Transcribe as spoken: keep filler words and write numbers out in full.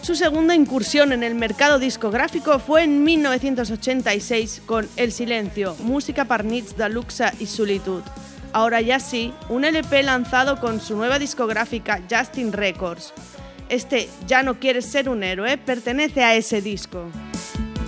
Su segunda incursión en el mercado discográfico fue en mil novecientos ochenta y seis con El Silencio, música per nits de luxe y solitud. Ahora ya sí, un L P lanzado con su nueva discográfica Justin Records. Este Ya no quieres ser un héroe pertenece a ese disco.